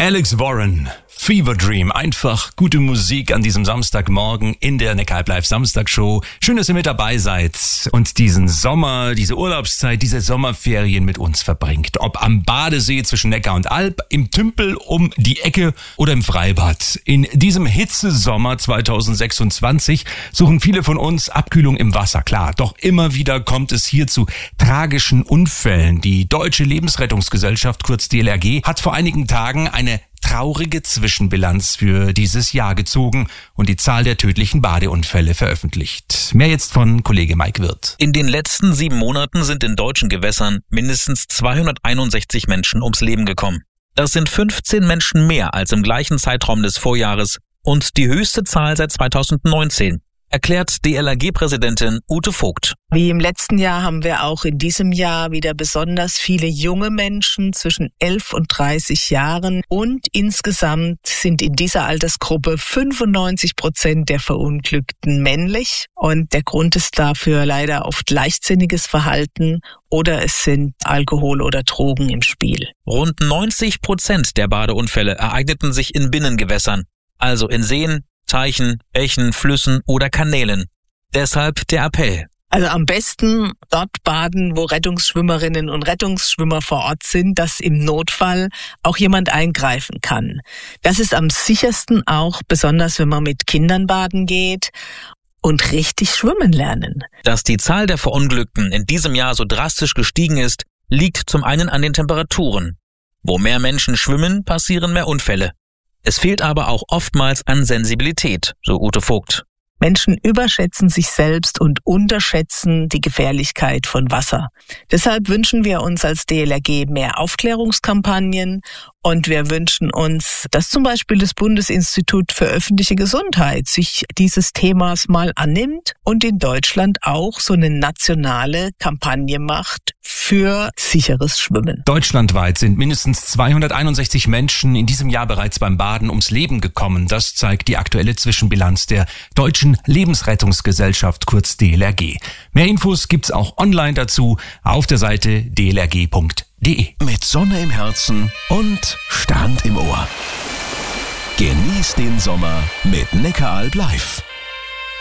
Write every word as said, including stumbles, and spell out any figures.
Alex Warren, Fever Dream, einfach gute Musik an diesem Samstagmorgen in der Neckar Live Samstagshow. Schön, dass ihr mit dabei seid und diesen Sommer, diese Urlaubszeit, diese Sommerferien mit uns verbringt. Ob am Badesee zwischen Neckar und Alp, im Tümpel um die Ecke oder im Freibad. In diesem Hitzesommer zweitausendsechsundzwanzig suchen viele von uns Abkühlung im Wasser, klar. Doch immer wieder kommt es hier zu tragischen Unfällen. Die Deutsche Lebensrettungsgesellschaft, kurz D L R G, hat vor einigen Tagen eine traurige Zwischenbilanz für dieses Jahr gezogen und die Zahl der tödlichen Badeunfälle veröffentlicht. Mehr jetzt von Kollege Mike Wirth. In den letzten sieben Monaten sind in deutschen Gewässern mindestens zweihunderteinundsechzig Menschen ums Leben gekommen. Das sind fünfzehn Menschen mehr als im gleichen Zeitraum des Vorjahres und die höchste Zahl seit zweitausendneunzehn. Erklärt D L R G-Präsidentin Ute Vogt. Wie im letzten Jahr haben wir auch in diesem Jahr wieder besonders viele junge Menschen zwischen elf und dreißig Jahren und insgesamt sind in dieser Altersgruppe fünfundneunzig Prozent der Verunglückten männlich und der Grund ist dafür leider oft leichtsinniges Verhalten oder es sind Alkohol oder Drogen im Spiel. Rund neunzig Prozent der Badeunfälle ereigneten sich in Binnengewässern, also in Seen, Teichen, Bächen, Flüssen oder Kanälen. Deshalb der Appell. Also am besten dort baden, wo Rettungsschwimmerinnen und Rettungsschwimmer vor Ort sind, dass im Notfall auch jemand eingreifen kann. Das ist am sichersten auch, besonders wenn man mit Kindern baden geht und richtig schwimmen lernen. Dass die Zahl der Verunglückten in diesem Jahr so drastisch gestiegen ist, liegt zum einen an den Temperaturen. Wo mehr Menschen schwimmen, passieren mehr Unfälle. Es fehlt aber auch oftmals an Sensibilität, so Ute Vogt. Menschen überschätzen sich selbst und unterschätzen die Gefährlichkeit von Wasser. Deshalb wünschen wir uns als D L R G mehr Aufklärungskampagnen und wir wünschen uns, dass zum Beispiel das Bundesinstitut für öffentliche Gesundheit sich dieses Themas mal annimmt und in Deutschland auch so eine nationale Kampagne macht für sicheres Schwimmen. Deutschlandweit sind mindestens zweihunderteinundsechzig Menschen in diesem Jahr bereits beim Baden ums Leben gekommen. Das zeigt die aktuelle Zwischenbilanz der Deutschen Lebensrettungsgesellschaft, kurz D L R G. Mehr Infos gibt's auch online dazu auf der Seite d l r g punkt d e. Mit Sonne im Herzen und Strand im Ohr. Genieß den Sommer mit Neckaralb Live.